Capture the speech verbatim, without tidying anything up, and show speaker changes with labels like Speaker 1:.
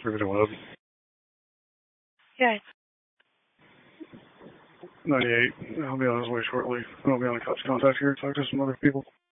Speaker 1: Riveting Web.
Speaker 2: Yeah.
Speaker 1: ninety-eight. I'll be on his way shortly. I'll be on a cops contact here. Talk to some other people.